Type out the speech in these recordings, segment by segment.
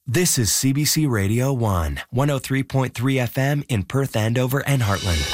This is CBC Radio 1, 103.3 FM in Perth, Andover, and Heartland.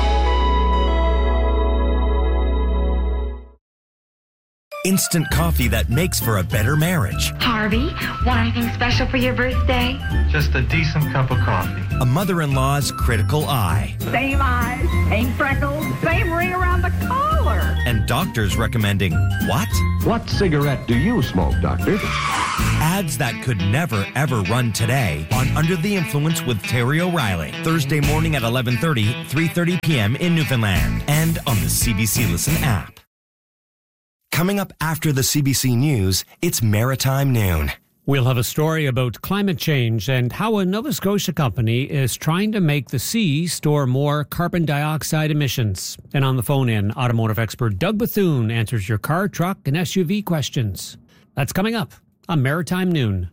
Instant coffee that makes for a better marriage. Harvey, want anything special for your birthday? Just a decent cup of coffee. A mother-in-law's critical eye. Same eyes, same freckles, same ring around the collar. And doctors recommending what? What cigarette do you smoke, doctor? Ads that could never, ever run today on Under the Influence with Terry O'Reilly. Thursday morning at 11:30, 3:30 p.m. in Newfoundland. And on the CBC Listen app. Coming up after the CBC News, it's Maritime Noon. We'll have a story about climate change and how a Nova Scotia company is trying to make the sea store more carbon dioxide emissions. And on the phone in, automotive expert Doug Bethune answers your car, truck, and SUV questions. That's coming up on Maritime Noon.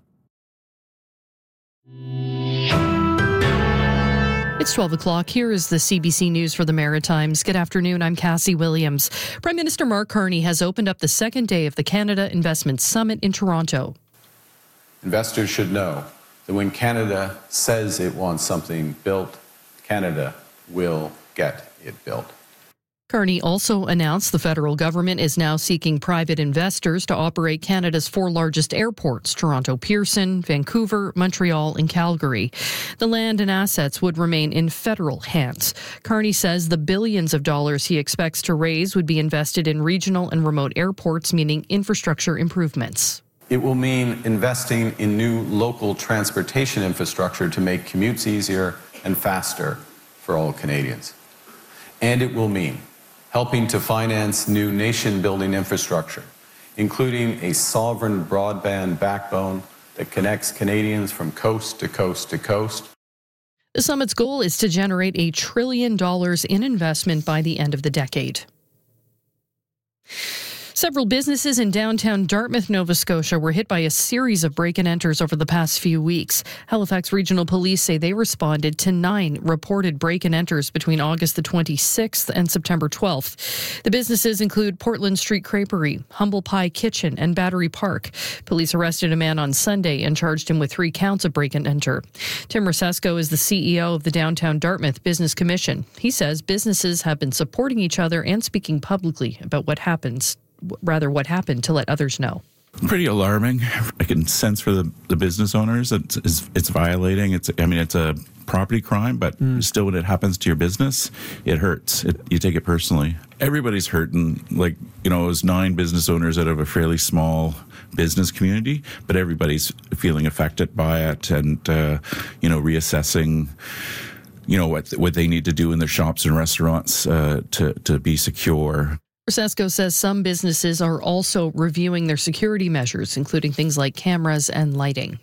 It's 12 o'clock. Here is the CBC News for the Maritimes. Good afternoon. I'm Cassie Williams. Prime Minister Mark Carney has opened up the second day of the Canada Investment Summit in Toronto. Investors should know that when Canada says it wants something built, Canada will get it built. Carney also announced the federal government is now seeking private investors to operate Canada's four largest airports, Toronto Pearson, Vancouver, Montreal, and Calgary. The land and assets would remain in federal hands. Carney says the billions of dollars he expects to raise would be invested in regional and remote airports, meaning infrastructure improvements. It will mean investing in new local transportation infrastructure to make commutes easier and faster for all Canadians. And it will mean helping to finance new nation-building infrastructure, including a sovereign broadband backbone that connects Canadians from coast to coast to coast. The summit's goal is to generate $1 trillion in investment by the end of the decade. Several businesses in downtown Dartmouth, Nova Scotia were hit by a series of break-and-enters over the past few weeks. Halifax Regional Police say they responded to 9 reported break-and-enters between August the 26th and September 12th. The businesses include Portland Street Creperie, Humble Pie Kitchen, and Battery Park. Police arrested a man on Sunday and charged him with 3 counts of break-and-enter. Tim Rosesko is the CEO of the Downtown Dartmouth Business Commission. He says businesses have been supporting each other and speaking publicly about what happened to let others know. Pretty alarming. I can sense for the business owners that it's violating. It's a property crime, but still when it happens to your business, it hurts. You take it personally. Everybody's hurting. It was 9 business owners out of a fairly small business community, but everybody's feeling affected by it and, reassessing what they need to do in their shops and restaurants to be secure. Rosesko says some businesses are also reviewing their security measures, including things like cameras and lighting.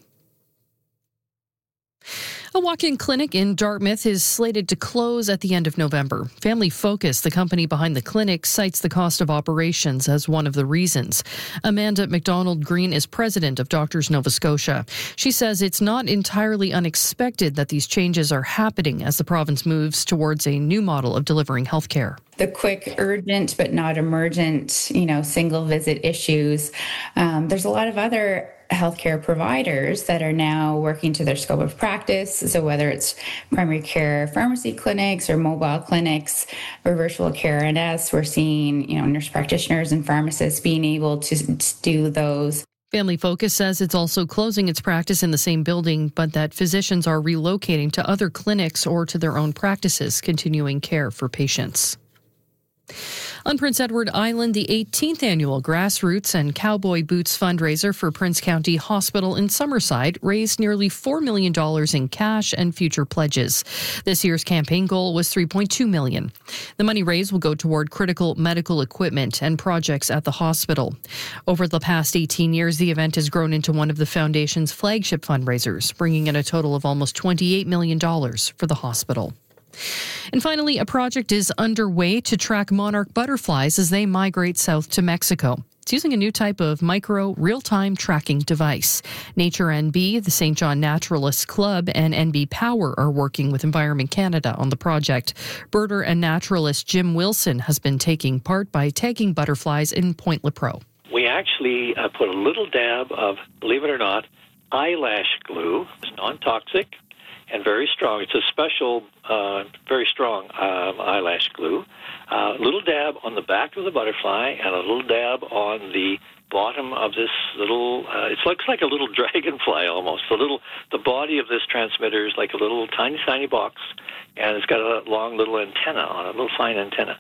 A walk-in clinic in Dartmouth is slated to close at the end of November. Family Focus, the company behind the clinic, cites the cost of operations as one of the reasons. Amanda McDonald-Green is president of Doctors Nova Scotia. She says it's not entirely unexpected that these changes are happening as the province moves towards a new model of delivering health care. The quick, urgent, but not emergent, single visit issues. There's a lot of other healthcare providers that are now working to their scope of practice. So whether it's primary care pharmacy clinics or mobile clinics or virtual care, and as we're seeing, nurse practitioners and pharmacists being able to do those. Family Focus says it's also closing its practice in the same building, but that physicians are relocating to other clinics or to their own practices, continuing care for patients. On Prince Edward Island, the 18th annual Grassroots and Cowboy Boots fundraiser for Prince County Hospital in Summerside raised nearly $4 million in cash and future pledges. This year's campaign goal was $3.2 million. The money raised will go toward critical medical equipment and projects at the hospital. Over the past 18 years, the event has grown into one of the foundation's flagship fundraisers, bringing in a total of almost $28 million for the hospital. And finally, a project is underway to track monarch butterflies as they migrate south to Mexico. It's using a new type of micro real-time tracking device. Nature NB, the St. John Naturalists Club, and NB Power are working with Environment Canada on the project. Birder and naturalist Jim Wilson has been taking part by tagging butterflies in Point Lepreau. We actually put a little dab of, believe it or not, eyelash glue. It's non-toxic and very strong. It's a special, very strong eyelash glue. A little dab on the back of the butterfly and a little dab on the bottom of this little, it looks like a little dragonfly almost. The body of this transmitter is like a little tiny box, and it's got a long little antenna on it, a little fine antenna.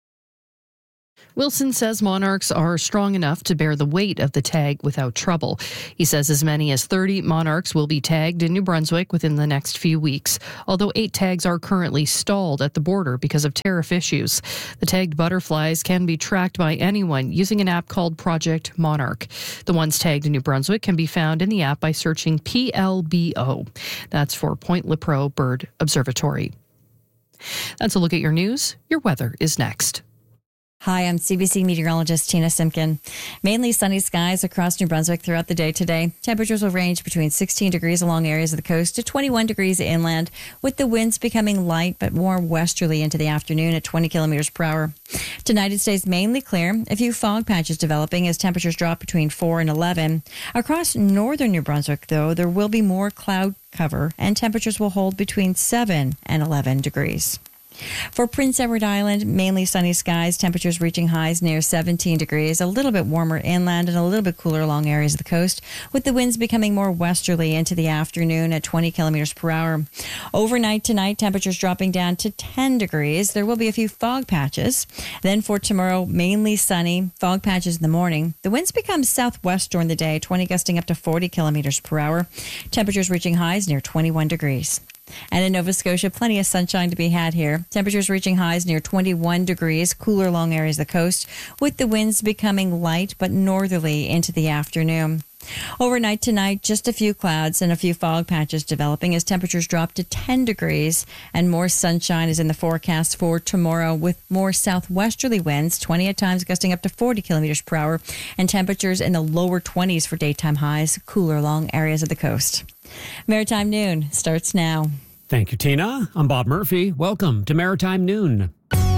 Wilson says monarchs are strong enough to bear the weight of the tag without trouble. He says as many as 30 monarchs will be tagged in New Brunswick within the next few weeks, although 8 tags are currently stalled at the border because of tariff issues. The tagged butterflies can be tracked by anyone using an app called Project Monarch. The ones tagged in New Brunswick can be found in the app by searching PLBO. That's for Point Lepreau Bird Observatory. That's a look at your news. Your weather is next. Hi, I'm CBC meteorologist Tina Simpkin. Mainly sunny skies across New Brunswick throughout the day today. Temperatures will range between 16 degrees along areas of the coast to 21 degrees inland, with the winds becoming light but more westerly into the afternoon at 20 kilometers per hour. Tonight it stays mainly clear. A few fog patches developing as temperatures drop between 4 and 11. Across northern New Brunswick, though, there will be more cloud cover and temperatures will hold between 7 and 11 degrees. For Prince Edward Island, mainly sunny skies, temperatures reaching highs near 17 degrees, a little bit warmer inland and a little bit cooler along areas of the coast, with the winds becoming more westerly into the afternoon at 20 kilometers per hour. Overnight tonight, temperatures dropping down to 10 degrees. There will be a few fog patches. Then for tomorrow, mainly sunny, fog patches in the morning. The winds become southwest during the day, 20 gusting up to 40 kilometers per hour. Temperatures reaching highs near 21 degrees. And in Nova Scotia, plenty of sunshine to be had here. Temperatures reaching highs near 21 degrees, cooler along areas of the coast, with the winds becoming light but northerly into the afternoon. Overnight tonight, just a few clouds and a few fog patches developing as temperatures drop to 10 degrees, and more sunshine is in the forecast for tomorrow with more southwesterly winds, 20 at times gusting up to 40 kilometers per hour, and temperatures in the lower 20s for daytime highs, cooler along areas of the coast. Maritime Noon starts now. Thank you, Tina. I'm Bob Murphy. Welcome to Maritime Noon.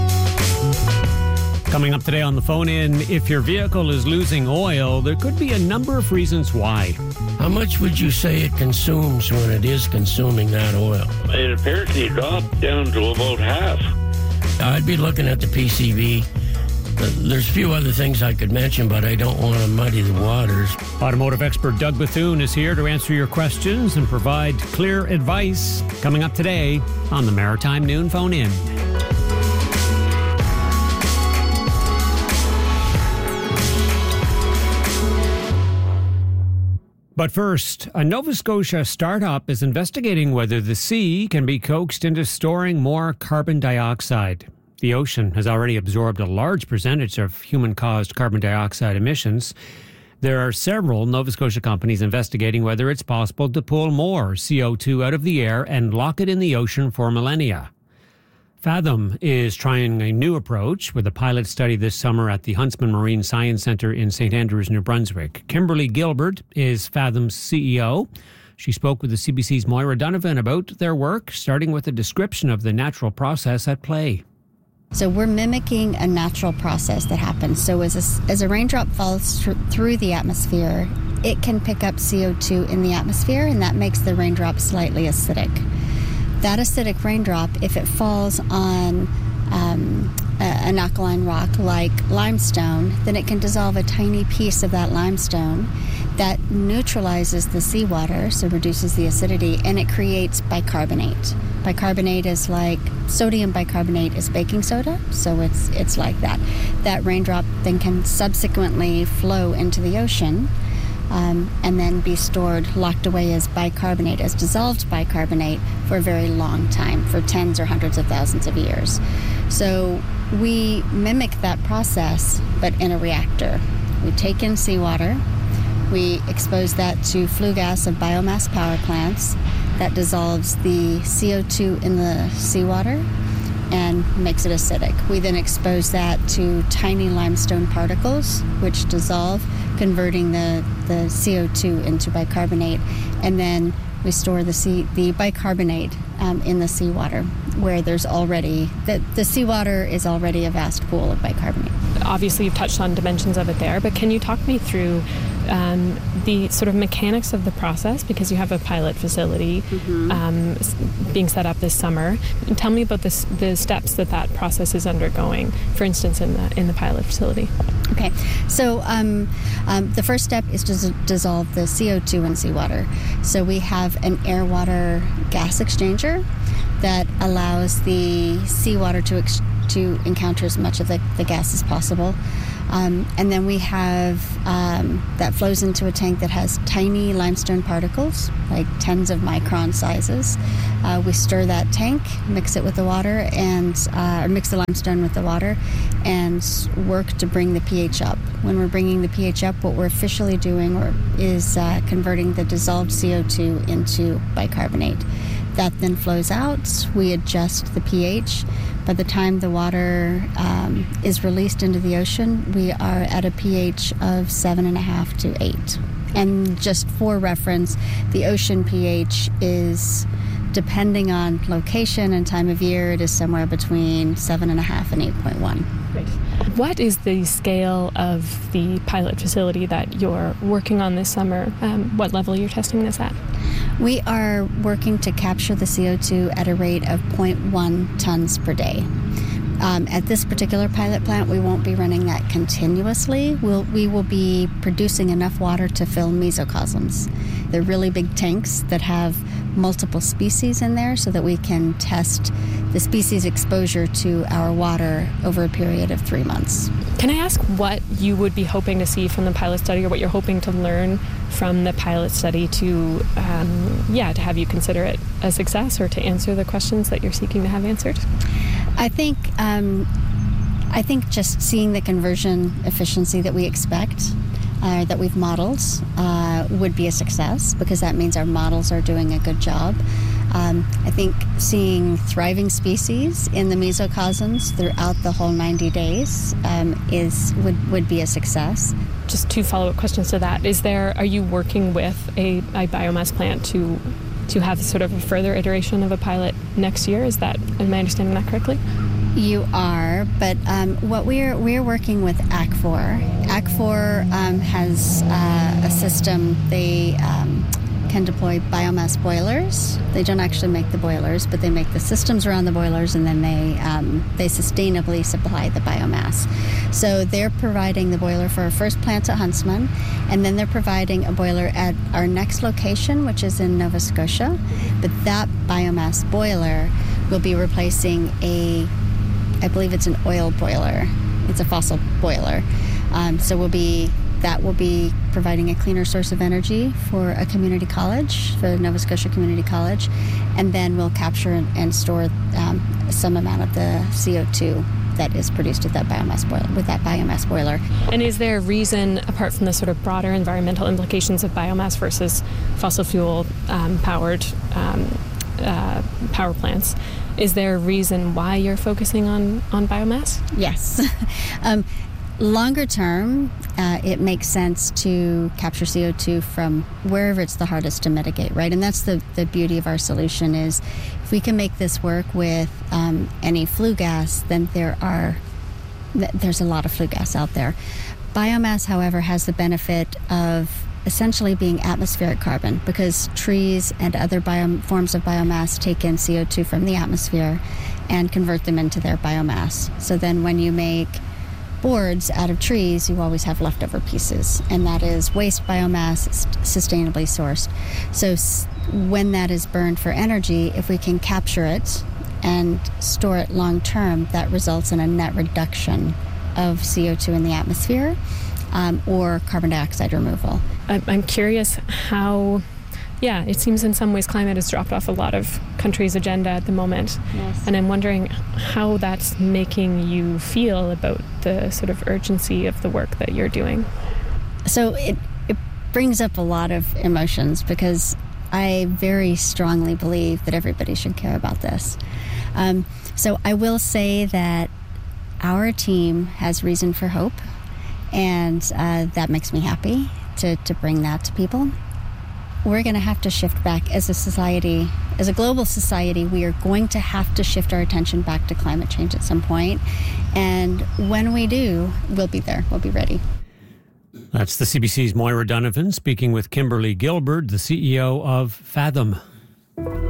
Coming up today on the phone-in, if your vehicle is losing oil, there could be a number of reasons why. How much would you say it consumes when it is consuming that oil? It apparently dropped down to about half. I'd be looking at the PCV. There's a few other things I could mention, but I don't want to muddy the waters. Automotive expert Doug Bethune is here to answer your questions and provide clear advice. Coming up today on the Maritime Noon Phone-In. But first, a Nova Scotia startup is investigating whether the sea can be coaxed into storing more carbon dioxide. The ocean has already absorbed a large percentage of human-caused carbon dioxide emissions. There are several Nova Scotia companies investigating whether it's possible to pull more CO2 out of the air and lock it in the ocean for millennia. Fathom is trying a new approach with a pilot study this summer at the Huntsman Marine Science Centre in St. Andrews, New Brunswick. Kimberly Gilbert is Fathom's CEO. She spoke with the CBC's Moira Donovan about their work, starting with a description of the natural process at play. So we're mimicking a natural process that happens. So as a raindrop falls through the atmosphere, it can pick up CO2 in the atmosphere, and that makes the raindrop slightly acidic. That acidic raindrop, if it falls on an alkaline rock like limestone, then it can dissolve a tiny piece of that limestone that neutralizes the seawater, so reduces the acidity, and it creates bicarbonate. Bicarbonate is like sodium bicarbonate is baking soda, so it's like that. That raindrop then can subsequently flow into the ocean and then be stored, locked away as bicarbonate, as dissolved bicarbonate for a very long time, for tens or hundreds of thousands of years. So we mimic that process, but in a reactor. We take in seawater, we expose that to flue gas of biomass power plants that dissolves the CO2 in the seawater and makes it acidic. We then expose that to tiny limestone particles, which dissolve, converting the CO2 into bicarbonate, and then we store the bicarbonate in the seawater, where there's already, the seawater is already a vast pool of bicarbonate. Obviously, you've touched on dimensions of it there, but can you talk me through the sort of mechanics of the process, because you have a pilot facility being set up this summer. Tell me about the steps that process is undergoing, for instance, in the pilot facility. Okay, so the first step is to dissolve the CO2 in seawater. So we have an air-water gas exchanger that allows the seawater to encounter as much of the gas as possible. And then we have that flows into a tank that has tiny limestone particles, like tens of micron sizes. We stir that tank, mix it with the water, or mix the limestone with the water, and work to bring the pH up. When we're bringing the pH up, what we're officially doing is converting the dissolved CO2 into bicarbonate. That then flows out. We adjust the pH. By the time the water is released into the ocean, we are at a pH of 7.5 to 8. And just for reference, the ocean pH is, depending on location and time of year, it is somewhere between 7.5 and 8.1. Great. What is the scale of the pilot facility that you're working on this summer? What level you're testing this at? We are working to capture the CO2 at a rate of 0.1 tons per day. At this particular pilot plant, we won't be running that continuously. We will be producing enough water to fill mesocosms. They're really big tanks that have multiple species in there so that we can test the species exposure to our water over a period of 3 months. Can I ask what you would be hoping to see from the pilot study, or what you're hoping to learn from the pilot study to have you consider it a success, or to answer the questions that you're seeking to have answered? I think just seeing the conversion efficiency that we expect, that we've modeled, would be a success, because that means our models are doing a good job. I think seeing thriving species in the mesocosms throughout the whole 90 days would be a success. Just 2 follow-up questions to that. Are you working with a biomass plant to have sort of a further iteration of a pilot next year? Am I understanding that correctly? You are, but what we're working with ACFOR. ACFOR has a system. They can deploy biomass boilers. They don't actually make the boilers, but they make the systems around the boilers, and then they sustainably supply the biomass. So they're providing the boiler for our first plant at Huntsman, and then they're providing a boiler at our next location, which is in Nova Scotia. But that biomass boiler will be replacing I believe it's an oil boiler. It's a fossil boiler. So that will be providing a cleaner source of energy for a community college, for Nova Scotia Community College, and then we'll capture and store some amount of the CO2 that is produced with that biomass boiler. And is there a reason, apart from the sort of broader environmental implications of biomass versus fossil fuel powered power plants, is there a reason why you're focusing on biomass? Yes. Longer term, it makes sense to capture CO2 from wherever it's the hardest to mitigate, right? And that's the beauty of our solution is if we can make this work with any flue gas, then there's a lot of flue gas out there. Biomass, however, has the benefit of essentially being atmospheric carbon, because trees and other forms of biomass take in CO2 from the atmosphere and convert them into their biomass. So then when you make boards out of trees, you always have leftover pieces, and that is waste biomass, sustainably sourced. So when that is burned for energy, if we can capture it and store it long term, that results in a net reduction of CO2 in the atmosphere, or carbon dioxide removal. I'm curious how, it seems in some ways climate has dropped off a lot of countries' agenda at the moment. Yes. And I'm wondering how that's making you feel about the sort of urgency of the work that you're doing. So it brings up a lot of emotions, because I very strongly believe that everybody should care about this. So I will say that our team has reason for hope, and that makes me happy to bring that to people. We're going to have to shift back as a society, as a global society. We are going to have to shift our attention back to climate change at some point. And when we do, we'll be there. We'll be ready. That's the CBC's Moira Donovan speaking with Kimberly Gilbert, the CEO of Fathom.